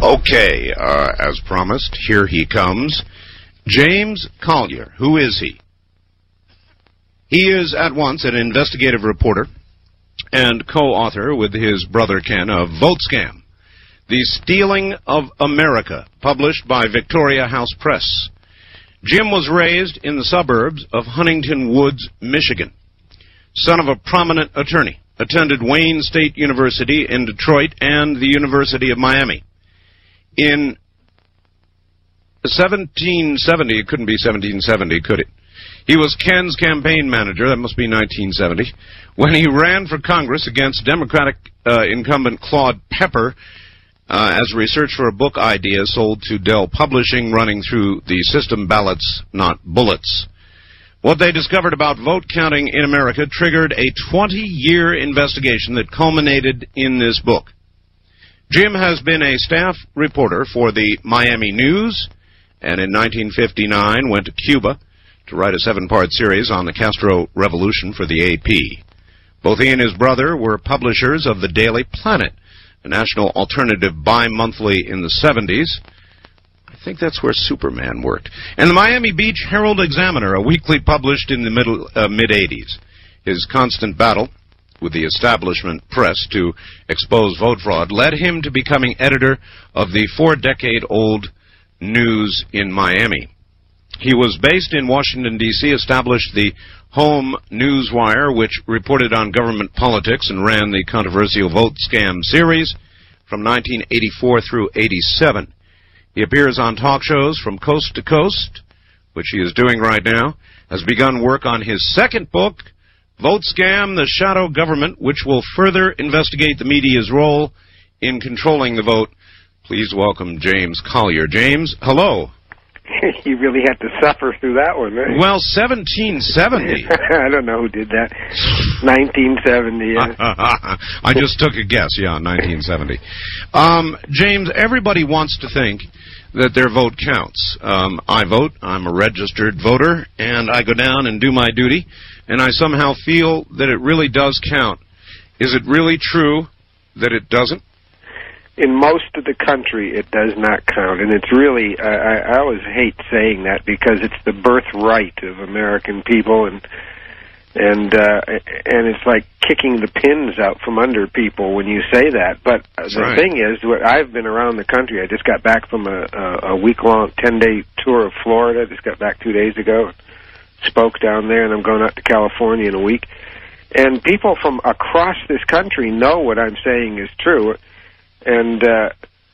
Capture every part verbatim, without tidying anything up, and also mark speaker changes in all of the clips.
Speaker 1: Okay, uh, as promised, here he comes. James Collier. Who is he? He is at once an investigative reporter and co-author with his brother Ken of Vote Scam, The Stealing of America, published by Victoria House Press. Jim was raised in the suburbs of Huntington Woods, Michigan. Son of a prominent attorney, attended Wayne State University in Detroit and the University of Miami. In seventeen seventy, it couldn't be seventeen seventy, could it? He was Ken's campaign manager, that must be nineteen seventy, when he ran for Congress against Democratic uh, incumbent Claude Pepper uh, as research for a book idea sold to Dell Publishing, running through the system Ballots, Not Bullets. What they discovered about vote counting in America triggered a twenty-year investigation that culminated in this book. Jim has been a staff reporter for the Miami News, and in nineteen fifty-nine went to Cuba to write a seven-part series on the Castro Revolution for the A P. Both he and his brother were publishers of the Daily Planet, a national alternative bi-monthly in the seventies. I think that's where Superman worked. And the Miami Beach Herald Examiner, a weekly published in the middle, uh, mid-eighties. His constant battle with the establishment press to expose vote fraud led him to becoming editor of the four-decade-old News in Miami. He was based in Washington, D C, established the Home Newswire, which reported on government politics and ran the controversial Vote Scam series from nineteen eighty-four through eighty-seven. He appears on talk shows from coast to coast, which he is doing right now, has begun work on his second book, Vote Scam, The Shadow Government, which will further investigate the media's role in controlling the vote. Please welcome James Collier. James, hello.
Speaker 2: You really had to suffer through that one, right?
Speaker 1: Well, seventeen seventy.
Speaker 2: I don't know who did that. nineteen seventy, yeah.
Speaker 1: I just took a guess, yeah, nineteen seventy. Um, James, everybody wants to think that their vote counts. Um, I vote, I'm a registered voter, and I go down and do my duty, and I somehow feel that it really does count. Is it really true that it doesn't?
Speaker 2: In most of the country, it does not count, and it's really, uh, I, I always hate saying that because it's the birthright of American people, and and uh, and it's like kicking the pins out from under people when you say that. But
Speaker 1: That's
Speaker 2: the
Speaker 1: right.
Speaker 2: thing is, I've been around the country. I just got back from a, a, a week-long, ten-day tour of Florida. I just got back two days ago, spoke down there, and I'm going out to California in a week. And people from across this country know what I'm saying is true. And, uh,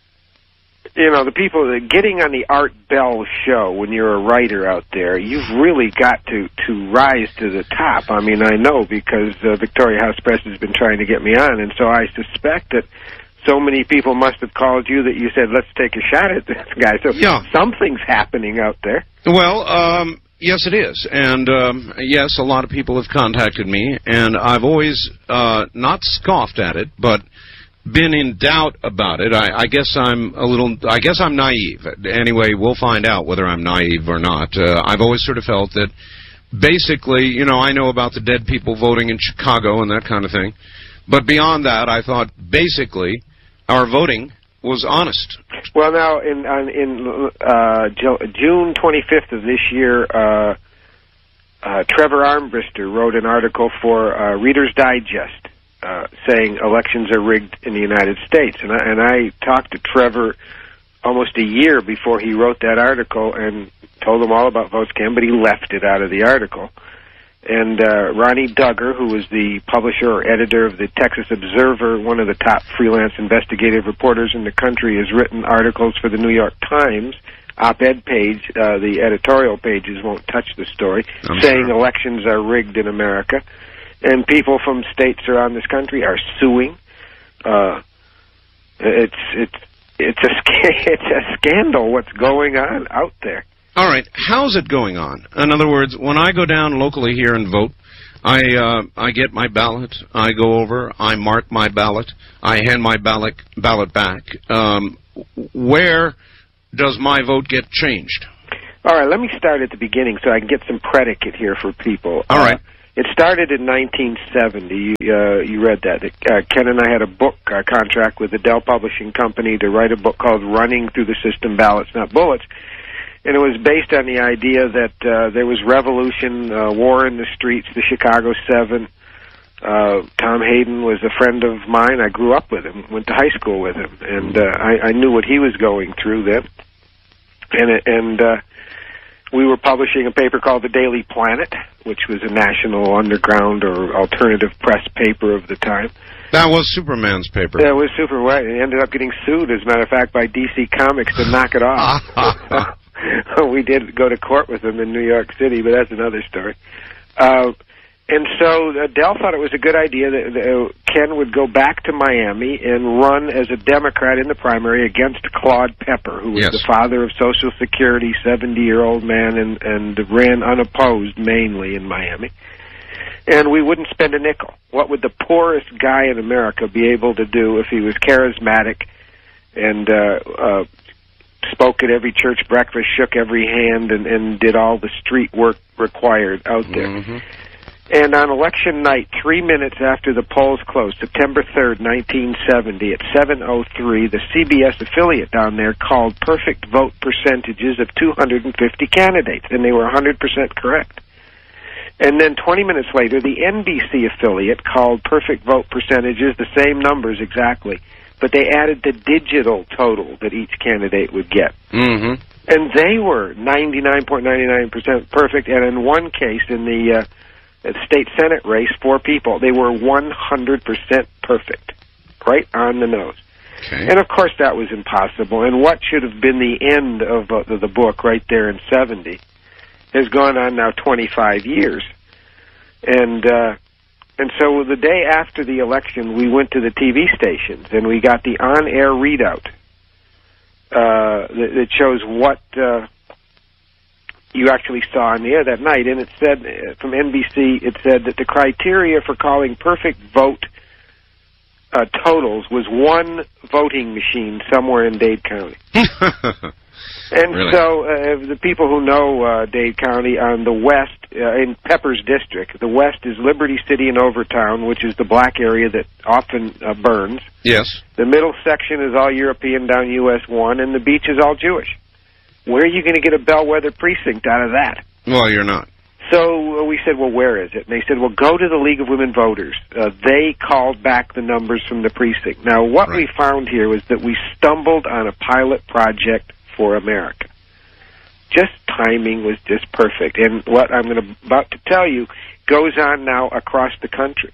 Speaker 2: you know, the people that getting on the Art Bell show when you're a writer out there, you've really got to, to rise to the top. I mean, I know because uh, Victoria House Press has been trying to get me on, and so I suspect that so many people must have called you that you said, let's take a shot at this guy. So
Speaker 1: yeah.
Speaker 2: Something's happening out there.
Speaker 1: Well, um, yes, it is. And, um, yes, a lot of people have contacted me, and I've always uh, not scoffed at it, but been in doubt about it. I, I guess I'm a little, I guess I'm naive. Anyway, we'll find out whether I'm naive or not. Uh, I've always sort of felt that basically, you know, I know about the dead people voting in Chicago and that kind of thing. But beyond that, I thought basically our voting was honest.
Speaker 2: Well, now, in, in uh, June twenty-fifth of this year, uh, uh, Trevor Armbruster wrote an article for uh, Reader's Digest, Uh, saying elections are rigged in the United States. And I, and I talked to Trevor almost a year before he wrote that article and told him all about Vote Scam, but he left it out of the article. And uh, Ronnie Duggar, who was the publisher or editor of the Texas Observer, one of the top freelance investigative reporters in the country, has written articles for the New York Times op-ed page. Uh, the editorial pages won't touch the story,
Speaker 1: I'm
Speaker 2: saying
Speaker 1: sure.
Speaker 2: elections are rigged in America. And people from states around this country are suing. Uh, it's it's it's a it's a scandal what's going on out there.
Speaker 1: All right, how's it going on? In other words, when I go down locally here and vote, I uh, I get my ballot, I go over, I mark my ballot, I hand my ballot ballot back. Um, where does my vote get changed?
Speaker 2: All right, let me start at the beginning so I can get some predicate here for people.
Speaker 1: All right.
Speaker 2: Uh, It started in nineteen seventy. Uh, you read that. Uh, Ken and I had a book uh, contract with the Dell Publishing Company to write a book called Running Through the System, Ballots, Not Bullets. And it was based on the idea that uh, there was revolution, uh, war in the streets, the Chicago Seven. Uh, Tom Hayden was a friend of mine. I grew up with him, went to high school with him, and uh, I, I knew what he was going through then. And, and uh, we were publishing a paper called The Daily Planet, which was a national underground or alternative press paper of the time.
Speaker 1: That was Superman's paper.
Speaker 2: That was super right. It ended up getting sued, as a matter of fact, by D C Comics to knock it off. We did go to court with them in New York City, but that's another story. Uh, and so uh, Dell thought it was a good idea that uh, Ken would go back to Miami and run as a Democrat in the primary against Claude Pepper, who was
Speaker 1: yes.
Speaker 2: the father of Social Security, seventy-year-old man, and, and ran unopposed mainly in Miami. And we wouldn't spend a nickel. What would the poorest guy in America be able to do if he was charismatic and uh, uh, spoke at every church breakfast, shook every hand, and, and did all the street work required out there?
Speaker 1: Mm-hmm.
Speaker 2: And on election night, three minutes after the polls closed, September third, nineteen seventy, at seven oh three, the C B S affiliate down there called perfect vote percentages of two hundred fifty candidates, and they were one hundred percent correct. And then twenty minutes later, the N B C affiliate called perfect vote percentages, the same numbers exactly, but they added the digital total that each candidate would get.
Speaker 1: Mm-hmm.
Speaker 2: And they were ninety-nine point nine nine percent perfect, and in one case, in the uh, state Senate race, four people, they were one hundred percent perfect, right on the nose.
Speaker 1: Okay.
Speaker 2: And, of course, that was impossible. And what should have been the end of uh, the book right there in seventy has gone on now twenty-five years. And uh, and so the day after the election, we went to the T V stations, and we got the on-air readout uh, that, that shows what uh, you actually saw on the air that night. And it said, uh, from N B C, it said that the criteria for calling perfect vote uh, totals was one voting machine somewhere in Dade County. And
Speaker 1: really?
Speaker 2: so uh, the people who know uh, Dade County on the west, uh, in Pepper's district, the west is Liberty City and Overtown, which is the black area that often uh, burns.
Speaker 1: Yes.
Speaker 2: The middle section is all European down U S one, and the beach is all Jewish. Where are you going to get a bellwether precinct out of that?
Speaker 1: Well, you're not.
Speaker 2: So uh, we said, well, where is it? And they said, well, go to the League of Women Voters. Uh, they called back the numbers from the precinct. Now, what
Speaker 1: right.
Speaker 2: we found here was that we stumbled on a pilot project for America. Just timing was just perfect. And what I'm going to, about to tell you goes on now across the country.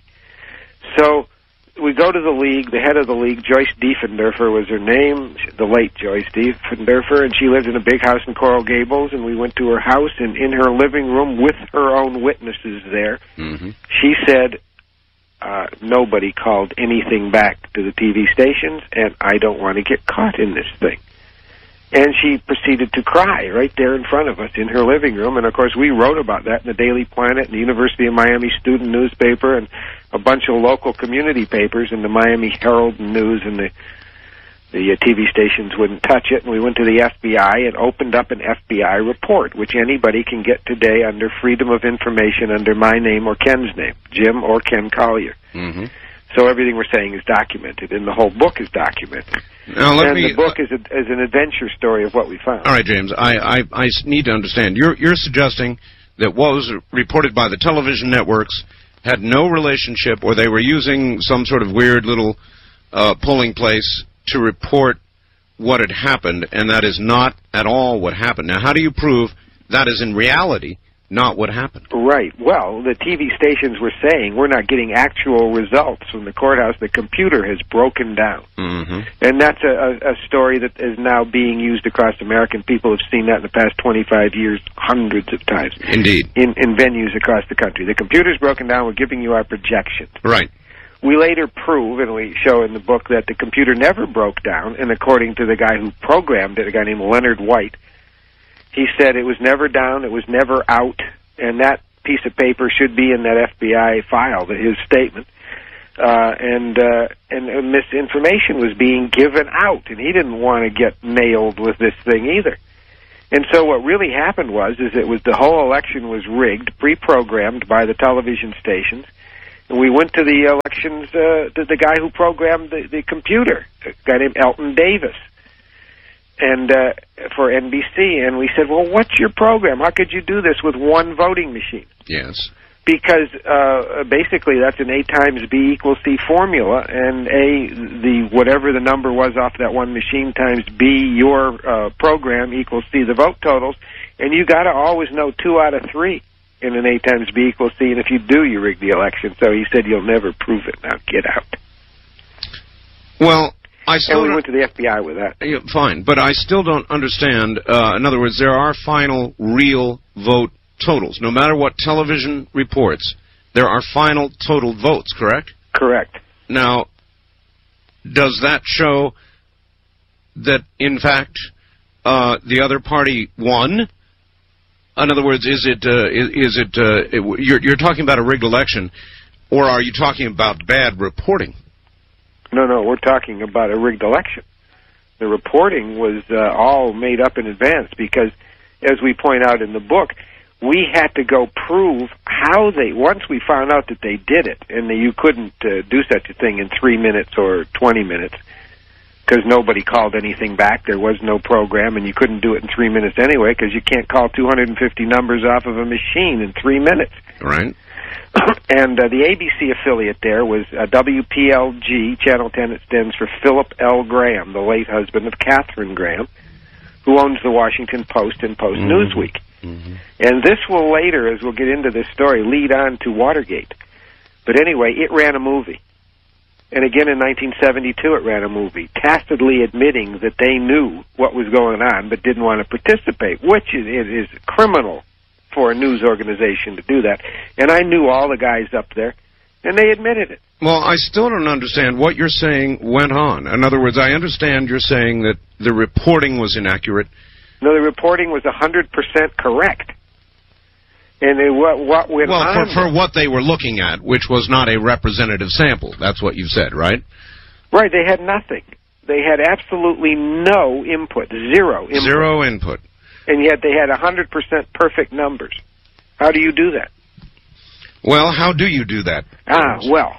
Speaker 2: So we go to the league, the head of the league, Joyce Diefendorfer was her name, the late Joyce Diefendorfer, and she lived in a big house in Coral Gables, and we went to her house, and in her living room with her own witnesses there,
Speaker 1: mm-hmm.
Speaker 2: she said, uh, nobody called anything back to the T V stations, and I don't want to get caught in this thing. And she proceeded to cry right there in front of us in her living room. And, of course, we wrote about that in the Daily Planet and the University of Miami student newspaper and a bunch of local community papers and the Miami Herald News, and the the uh, T V stations wouldn't touch it. And we went to the F B I and opened up an F B I report, which anybody can get today under Freedom of Information under my name or Ken's name, Jim or Ken Collier.
Speaker 1: Mm-hmm.
Speaker 2: So everything we're saying is documented, and the whole book is documented.
Speaker 1: Now, let
Speaker 2: and
Speaker 1: me,
Speaker 2: the book is, a, is an adventure story of what we found.
Speaker 1: All right, James, I, I, I need to understand. You're, you're suggesting that what was reported by the television networks had no relationship, or they were using some sort of weird little uh, polling place to report what had happened, and that is not at all what happened. Now, how do you prove that is in reality not what happened?
Speaker 2: Right. Well, the T V stations were saying we're not getting actual results from the courthouse. The computer has broken down.
Speaker 1: Mm-hmm.
Speaker 2: And that's a, a, a story that is now being used across America. People have seen that in the past twenty-five years hundreds of times.
Speaker 1: Indeed.
Speaker 2: In, in venues across the country. The computer's broken down. We're giving you our projections.
Speaker 1: Right.
Speaker 2: We later prove, and we show in the book, that the computer never broke down, and according to the guy who programmed it, a guy named Leonard White, he said it was never down, it was never out, and that piece of paper should be in that F B I file, his statement. Uh, and, uh, and and misinformation was being given out, and he didn't want to get nailed with this thing either. And so what really happened was, is it was the whole election was rigged, pre-programmed by the television stations. And we went to the elections, uh, the, the guy who programmed the, the computer, a guy named Elton Davis, and uh, for N B C. And we said, well, what's your program? How could you do this with one voting machine?
Speaker 1: Yes.
Speaker 2: Because uh, basically that's an A times B equals C formula, and A, the whatever the number was off that one machine times B, your uh, program equals C, the vote totals, and you got to always know two out of three in an A times B equals C, and if you do, you rig the election. So he said you'll never prove it. Now get out.
Speaker 1: Well, I still
Speaker 2: and we went to the F B I with that.
Speaker 1: Yeah, fine, but I still don't understand. Uh, in other words, there are final, real vote totals. No matter what television reports, there are final total votes, correct?
Speaker 2: Correct.
Speaker 1: Now, does that show that, in fact, uh, the other party won? In other words, is it, uh, is, is it, uh, it you're, you're talking about a rigged election, or are you talking about bad reporting?
Speaker 2: No, no, we're talking about a rigged election. The reporting was uh, all made up in advance because, as we point out in the book, we had to go prove how they, once we found out that they did it, and that you couldn't uh, do such a thing in three minutes or twenty minutes, because nobody called anything back, there was no program, and you couldn't do it in three minutes anyway, because you can't call two hundred fifty numbers off of a machine in three minutes.
Speaker 1: Right.
Speaker 2: And uh, the A B C affiliate there was uh, W P L G, Channel ten, it stands for Philip L. Graham, the late husband of Katharine Graham, who owns the Washington Post and Post mm-hmm. Newsweek. Mm-hmm. And this will later, as we'll get into this story, lead on to Watergate. But anyway, it ran a movie. And again in nineteen seventy-two it ran a movie, tacitly admitting that they knew what was going on but didn't want to participate, which is, it is criminal for a news organization to do that. And I knew all the guys up there, and they admitted it.
Speaker 1: Well, I still don't understand what you're saying went on. In other words, I understand you're saying that the reporting was inaccurate.
Speaker 2: No, the reporting was one hundred percent correct. And it, what, what went
Speaker 1: well,
Speaker 2: on...
Speaker 1: Well, for, for what they were looking at, which was not a representative sample. That's what you said, right?
Speaker 2: Right, they had nothing. They had absolutely no input, zero input.
Speaker 1: Zero input.
Speaker 2: And yet they had one hundred percent perfect numbers. How do you do that?
Speaker 1: Well, how do you do that?
Speaker 2: Ah, well,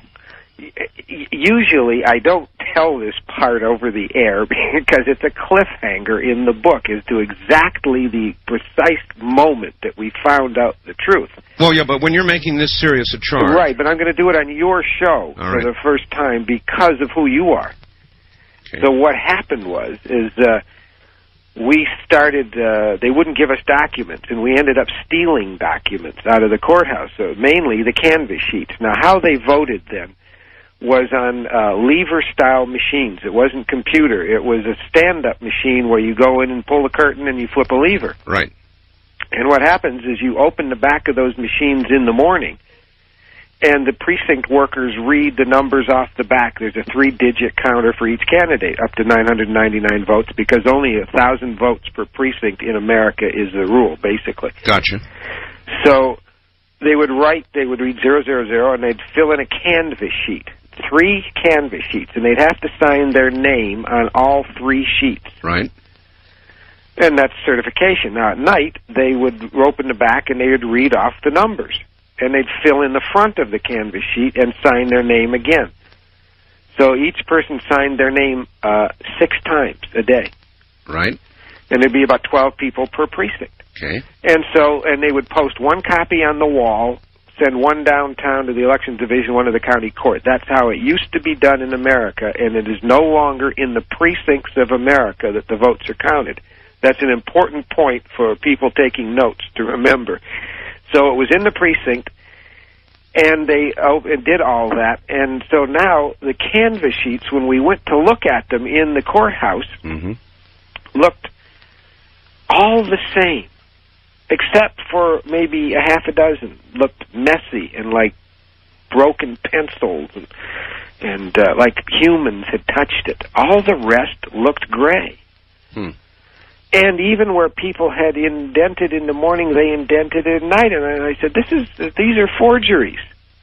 Speaker 2: usually I don't tell this part over the air because it's a cliffhanger in the book as to exactly the precise moment that we found out the truth.
Speaker 1: Well, yeah, but when you're making this serious a charge...
Speaker 2: Right, but I'm going to do it on your show All for
Speaker 1: right.
Speaker 2: the first time because of who you are. Okay. So what happened was, is... Uh, we started, uh, they wouldn't give us documents, and we ended up stealing documents out of the courthouse, so mainly the canvas sheets. Now, how they voted then was on uh, lever-style machines. It wasn't computer. It was a stand-up machine where you go in and pull the curtain and you flip a lever.
Speaker 1: Right.
Speaker 2: And what happens is you open the back of those machines in the morning, and the precinct workers read the numbers off the back. There's a three-digit counter for each candidate, up to nine hundred ninety-nine votes, because only one thousand votes per precinct in America is the rule, basically.
Speaker 1: Gotcha.
Speaker 2: So they would write, they would read zero, zero, zero, and they'd fill in a canvas sheet, three canvas sheets, and they'd have to sign their name on all three sheets.
Speaker 1: Right.
Speaker 2: And that's certification. Now, at night, they would open the back, and they would read off the numbers. And they'd fill in the front of the canvas sheet and sign their name again. So each person signed their name uh, six times a day.
Speaker 1: Right.
Speaker 2: And there'd be about twelve people per precinct.
Speaker 1: Okay.
Speaker 2: And so, and they would post one copy on the wall, send one downtown to the elections division, one to the county court. That's how it used to be done in America, and it is no longer in the precincts of America that the votes are counted. That's an important point for people taking notes to remember. So it was in the precinct, and they oh, and did all that. And so now the canvas sheets, when we went to look at them in the courthouse,
Speaker 1: mm-hmm.
Speaker 2: looked all the same, except for maybe a half a dozen. Looked messy and like broken pencils and, and uh, like humans had touched it. All the rest looked gray.
Speaker 1: Hmm.
Speaker 2: And even where people had indented in the morning, they indented at night. And I said, "This is these are forgeries."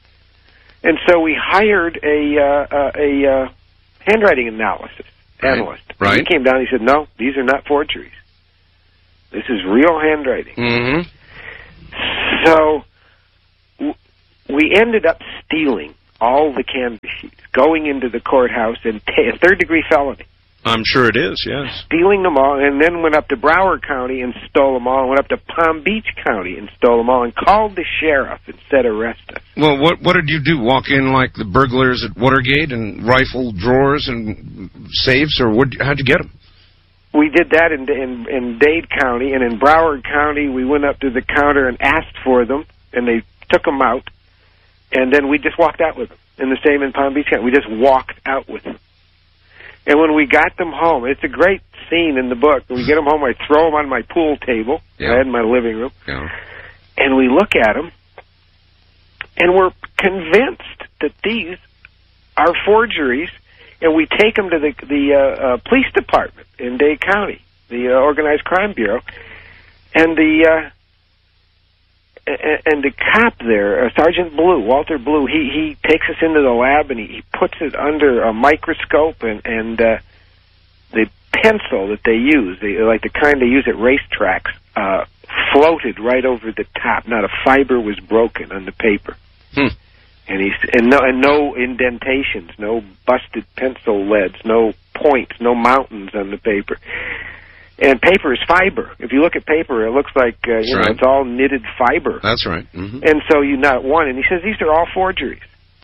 Speaker 2: And so we hired a uh, a uh, handwriting analysis
Speaker 1: right.
Speaker 2: analyst.
Speaker 1: Right.
Speaker 2: He came down. And he said, "No, these are not forgeries." This is real handwriting.
Speaker 1: Mm-hmm.
Speaker 2: So w- we ended up stealing all the canvas sheets, going into the courthouse, and t- a third-degree felony.
Speaker 1: I'm sure it is, yes.
Speaker 2: Stealing them all, and then went up to Broward County and stole them all, and went up to Palm Beach County and stole them all, and called the sheriff and said, arrest us.
Speaker 1: Well, what what did you do? Walk in like the burglars at Watergate and rifle drawers and safes, or what, how'd you get them?
Speaker 2: We did that in, in in Dade County, and in Broward County, we went up to the counter and asked for them, and they took them out, and then we just walked out with them. And the same in Palm Beach County. We just walked out with them. And when we got them home, it's a great scene in the book. When we get them home, I throw them on my pool table. Yeah. I had in my living room.
Speaker 1: Yeah.
Speaker 2: And we look at them, and we're convinced that these are forgeries, and we take them to the, the uh, uh, police department in Dade County, the uh, Organized Crime Bureau, and the... Uh, And the cop there, uh, Sergeant Blue, Walter Blue, he, he takes us into the lab and he, he puts it under a microscope, and, and uh, the pencil that they use, they, like the kind they use at racetracks, uh, floated right over the top. Not a fiber was broken on the paper.
Speaker 1: Hmm.
Speaker 2: And he's and no and no indentations, no busted pencil leads, no points, no mountains on the paper. And paper is fiber. If you look at paper, it looks like uh, you know
Speaker 1: right.
Speaker 2: it's all knitted fiber.
Speaker 1: That's right. Mm-hmm.
Speaker 2: And so you not one. And he says these are all forgeries.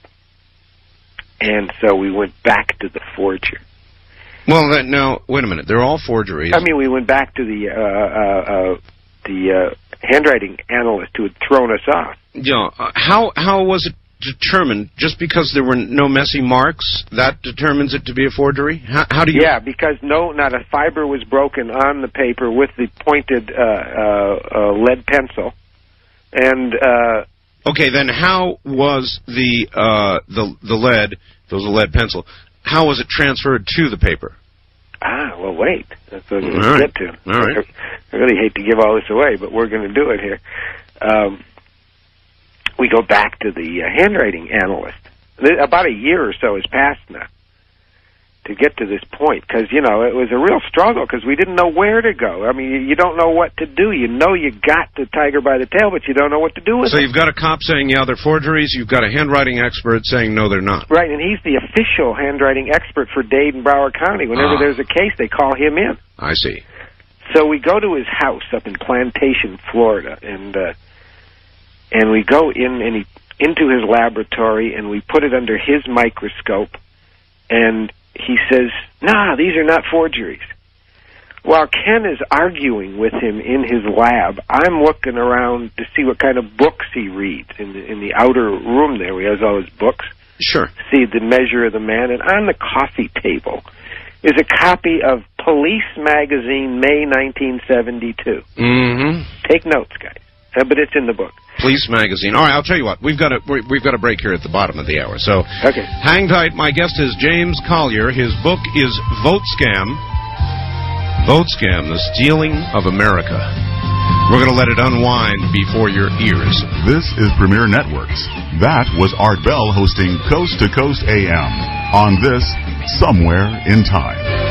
Speaker 2: And so we went back to the forger.
Speaker 1: Well, that, now wait a minute. They're all forgeries.
Speaker 2: I mean, we went back to the uh, uh, uh, the uh, handwriting analyst who had thrown us off.
Speaker 1: Yeah. Uh, how how was it determined? Just because there were no messy marks, that determines it to be a forgery? How, how do you...
Speaker 2: Yeah, because no, not a fiber was broken on the paper with the pointed uh, uh, uh, lead pencil. And... Uh,
Speaker 1: okay, then how was the, uh, the, the lead, if it was a lead pencil, how was it transferred to the paper?
Speaker 2: Ah, well, wait. That's what we'll
Speaker 1: right.
Speaker 2: get to.
Speaker 1: All right.
Speaker 2: I really hate to give all this away, but we're going to do it here. Um... We go back to the uh, handwriting analyst. About a year or so has passed now to get to this point, because, you know, it was a real struggle because we didn't know where to go. I mean, you don't know what to do. You know you got the tiger by the tail, but you don't know what to do with it.
Speaker 1: So you've got a cop saying, yeah, they're forgeries. You've got a handwriting expert saying, no, they're not.
Speaker 2: Right, and he's the official handwriting expert for Dade and Broward County. Whenever
Speaker 1: ah.
Speaker 2: there's a case, they call him in.
Speaker 1: I see.
Speaker 2: So we go to his house up in Plantation, Florida, and... Uh, And we go in and he, into his laboratory, and we put it under his microscope, and he says, nah, these are not forgeries. While Ken is arguing with him in his lab, I'm looking around to see what kind of books he reads in the, in the outer room there. He has all his books.
Speaker 1: Sure.
Speaker 2: See the measure of the man. And on the coffee table is a copy of Police Magazine, May nineteen seventy-two.
Speaker 1: Mm-hmm.
Speaker 2: Take notes, guys. Uh, but it's in the book.
Speaker 1: Police Magazine. All right, I'll tell you what. We've got a we've got a break here at the bottom of the hour. So
Speaker 2: okay.
Speaker 1: Hang tight. My guest is James Collier. His book is Vote Scam. Vote Scam: The Stealing of America. We're going to let it unwind before your ears.
Speaker 3: This is Premier Networks. That was Art Bell hosting Coast to Coast A M on this Somewhere in Time.